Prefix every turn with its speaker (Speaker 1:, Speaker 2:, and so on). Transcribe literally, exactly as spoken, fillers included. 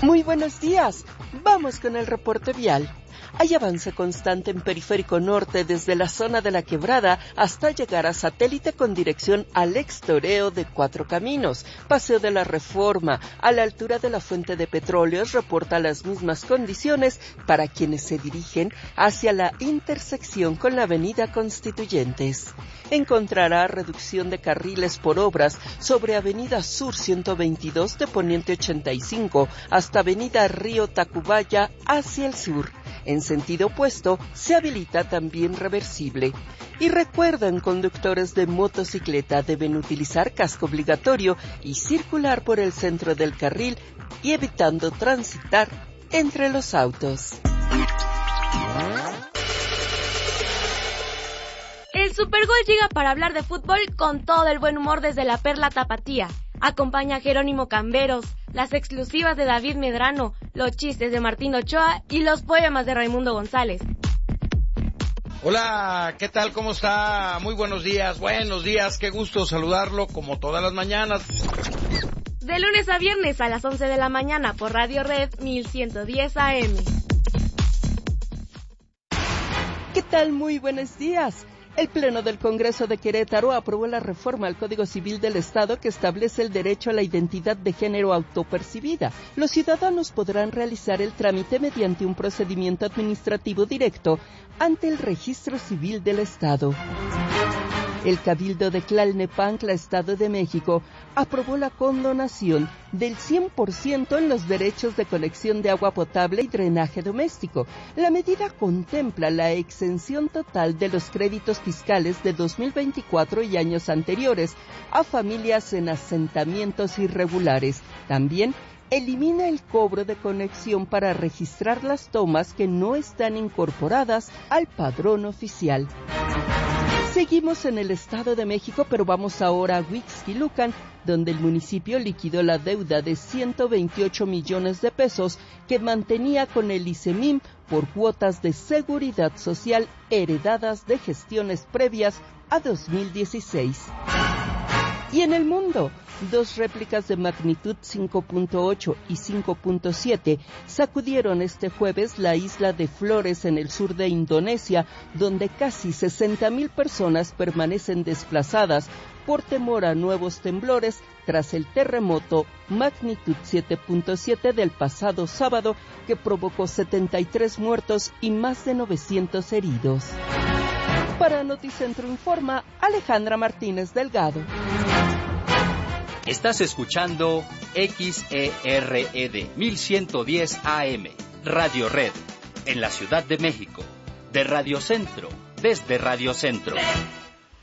Speaker 1: Muy buenos días, vamos con el reporte vial. Hay avance constante en Periférico Norte desde la zona de La Quebrada hasta llegar a Satélite con dirección al Extoreo de Cuatro Caminos. Paseo de la Reforma, a la altura de la Fuente de Petróleos, reporta las mismas condiciones para quienes se dirigen hacia la intersección con la Avenida Constituyentes. Encontrará reducción de carriles por obras sobre Avenida Sur ciento veintidós de Poniente ochenta y cinco hasta Avenida Río Tacubaya hacia el sur. En sentido opuesto, se habilita también reversible. Y recuerden, conductores de motocicleta deben utilizar casco obligatorio y circular por el centro del carril y evitando transitar entre los autos.
Speaker 2: El Supergol llega para hablar de fútbol con todo el buen humor desde la Perla Tapatía. Acompaña a Jerónimo Camberos, las exclusivas de David Medrano, los chistes de Martín Ochoa y los poemas de Raimundo González.
Speaker 3: Hola, ¿qué tal? ¿Cómo está? Muy buenos días, buenos días, qué gusto saludarlo como todas las mañanas.
Speaker 2: De lunes a viernes a las once de la mañana por Radio Red mil ciento diez A M.
Speaker 1: ¿Qué tal? Muy buenos días. El Pleno del Congreso de Querétaro aprobó la reforma al Código Civil del Estado que establece el derecho a la identidad de género autopercibida. Los ciudadanos podrán realizar el trámite mediante un procedimiento administrativo directo ante el Registro Civil del Estado. El Cabildo de Tlalnepantla, Estado de México, aprobó la condonación del cien por ciento en los derechos de conexión de agua potable y drenaje doméstico. La medida contempla la exención total de los créditos fiscales de dos mil veinticuatro y años anteriores a familias en asentamientos irregulares. También elimina el cobro de conexión para registrar las tomas que no están incorporadas al padrón oficial. Seguimos en el Estado de México, pero vamos ahora a Huixquilucan, donde el municipio liquidó la deuda de ciento veintiocho millones de pesos que mantenía con el ICEMIM por cuotas de seguridad social heredadas de gestiones previas a dos mil dieciséis. Y en el mundo, dos réplicas de magnitud cinco punto ocho y cinco punto siete sacudieron este jueves la isla de Flores en el sur de Indonesia, donde casi sesenta mil personas permanecen desplazadas por temor a nuevos temblores tras el terremoto magnitud siete punto siete del pasado sábado que provocó setenta y tres muertos y más de novecientos heridos. Para Noticentro Informa, Alejandra Martínez Delgado.
Speaker 4: Estás escuchando X E R E D mil ciento diez A M, Radio Red, en la Ciudad de México, de Radio Centro, desde Radio Centro.